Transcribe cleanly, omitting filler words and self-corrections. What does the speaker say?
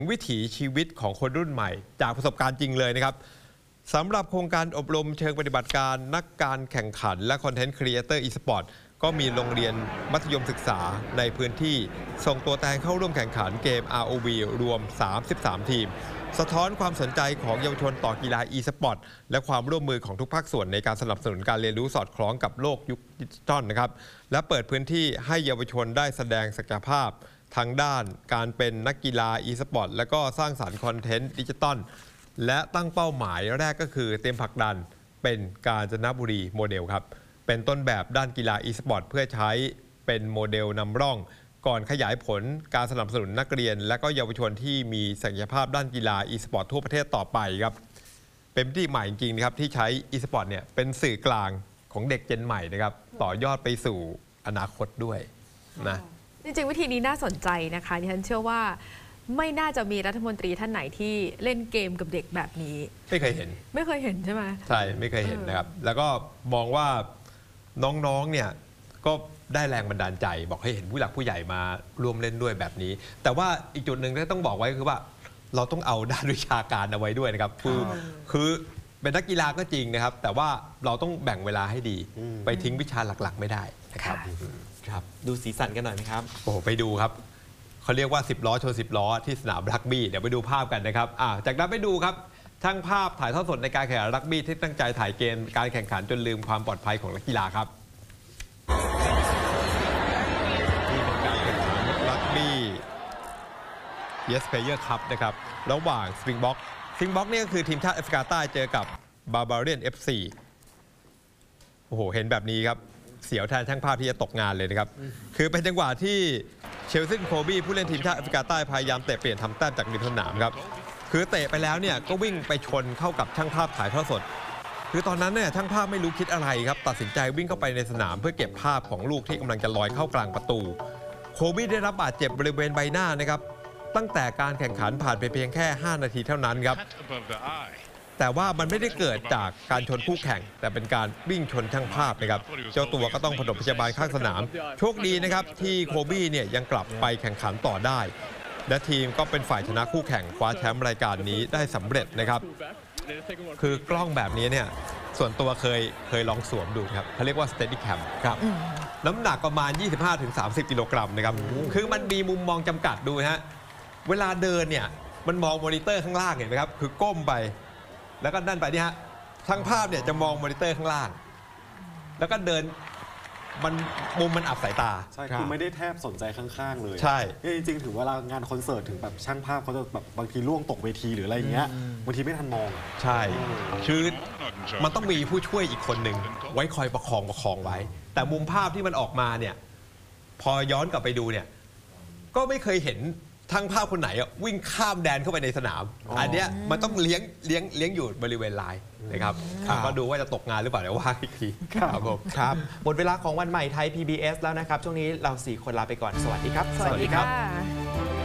วิถีชีวิตของคนรุ่นใหม่จากประสบการณ์จริงเลยนะครับสำหรับโครงการอบรมเชิงปฏิบัติการนักการแข่งขันและคอนเทนต์ครีเอเตอร์อีสปอร์ตก็มีโรงเรียนมัธยมศึกษาในพื้นที่ส่งตัวแทนเข้าร่วมแข่งขันเกม ROV รวม 33 ทีมสะท้อนความสนใจของเยาวชนต่อกีฬา e-sport และความร่วมมือของทุกภาคส่วนในการสนับสนุนการเรียนรู้สอดคล้องกับโลกยุคดิจิทัลนะครับและเปิดพื้นที่ให้เยาวชนได้แสดงศักยภาพทางด้านการเป็นนักกีฬา e-sport และก็สร้างสรรค์คอนเทนต์ดิจิทัลและตั้งเป้าหมายแรกก็คือเตรียมผลักดันเป็นกาญจนบุรีโมเดลครับเป็นต้นแบบด้านกีฬา e-sport เพื่อใช้เป็นโมเดลนำร่องก่อนขยายผลการสนับสนุนนักเรียนและก็เยาวชนที่มีศักยภาพด้านกีฬา e-sport ทั่วประเทศต่อไปครับเป็นที่ใหม่จริงๆนะครับที่ใช้ e-sport เนี่ยเป็นสื่อกลางของเด็กเจนใหม่นะครับต่อยอดไปสู่อนาคตด้วยนะจริงๆวิธีนี้น่าสนใจนะคะดิฉันเชื่อว่าไม่น่าจะมีรัฐมนตรีท่านไหนที่เล่นเกมกับเด็กแบบนี้ไม่เคยเห็นใช่ไหมใช่ไม่เคยเห็นนะครับแล้วก็มองว่าน้องๆเนี่ยก็ได้แรงบันดาลใจบอกให้เห็นผู้หลักผู้ใหญ่มาร่วมเล่นด้วยแบบนี้แต่ว่าอีกจุดหนึ่งที่ต้องบอกไว้คือว่าเราต้องเอาด้านวิชาการเอาไว้ด้วยนะครับคือเป็นนักกีฬาก็จริงนะครับแต่ว่าเราต้องแบ่งเวลาให้ดีไปทิ้งวิชาหลักๆไม่ได้นะครับครับดูสีสันกันหน่อยไหมครับโอ้ไปดูครับเขาเรียกว่า10ล้อชน10ล้อที่สนามรักบี้เดี๋ยวไปดูภาพกันนะครับจากนั้นไปดูครับช่างภาพถ่ายทอดสดในการแข่งขันรักบี้ที่ตั้งใจถ่ายเกมการแข่งขันจนลืมความปลอดภัยของนักกีฬาครับนี่เป็นการแข่งขันรักบี้ Yes Player Cup นะครับระหว่าง Springbok นี่ก็คือทีมชาติแอฟริกาใต้เจอกับ Barbarian FC โอ้โหเห็นแบบนี้ครับเสียวแทนช่างภาพที่จะตกงานเลยนะครับคือเป็นจังหวะที่เชลซินโคบี้ผู้เล่นทีมชาติแอฟริกาใต้พยายามเตะเปลี่ยนทำแต้มจากริมสนามครับคือเตะไปแล้วเนี่ยก็วิ่งไปชนเข้ากับช่างภาพถ่ายทอดสดคือตอนนั้นเนี่ยช่างภาพไม่รู้คิดอะไรครับตัดสินใจวิ่งเข้าไปในสนามเพื่อเก็บภาพของลูกที่กำลังจะลอยเข้ากลางประตูโคบี้ได้รับบาดเจ็บบริเวณใบหน้านะครับตั้งแต่การแข่งขันผ่านไปเพียงแค่5นาทีเท่านั้นครับแต่ว่ามันไม่ได้เกิดจากการชนคู่แข่งแต่เป็นการวิ่งชนช่างภาพนะครับเจ้าตัวก็ต้องผสมพยาบาลข้างสนามโชคดีนะครับที่โคบี้เนี่ยยังกลับไปแข่งขันต่อได้และทีมก็เป็นฝ่ายชนะคู่แข่งคว้าแชมป์รายการนี้ได้สำเร็จนะครับคือกล้องแบบนี้เนี่ยส่วนตัวเคยลองสวมดูครับเขาเรียกว่า Steadicam ครับน้ำหนักประมาณ 25-30 กิโลกรัมนะครับคือมันมีมุมมองจำกัดดูฮะเวลาเดินเนี่ยมันมองมอนิเตอร์ข้างล่างเห็นไหมครับคือก้มไปแล้วก็นั่นไปนี่ฮะช่างภาพเนี่ยจะมองมอนิเตอร์ข้างล่างแล้วก็เดินมุมมันอับสายตาใช่คือไม่ได้แทบสนใจข้างๆเลยใช่จริงๆถือเวลางานคอนเสิร์ตถึงแบบช่างภาพเขาจะแบบบางทีล่วงตกเวทีหรืออะไรเงี้ยบางทีไม่ทันมองใช่คือมันต้องมีผู้ช่วยอีกคนหนึ่งไว้คอยประคองไว้แต่มุมภาพที่มันออกมาเนี่ยพอย้อนกลับไปดูเนี่ยก็ไม่เคยเห็นช่างภาพคนไหนวิ่งข้ามแดนเข้าไปในสนามอันเนี้ยมันต้องเลี้ยงอยู่บริเวณไลน์นะครับมาดูว่าจะตกงานหรือเปล่าเดี๋ยวว่าอีกทีครับผมครับหมดเวลาของวันใหม่ไทย PBS แล้วนะครับช่วงนี้เรา4คนลาไปก่อนสวัสดีครับสวัสดีครับ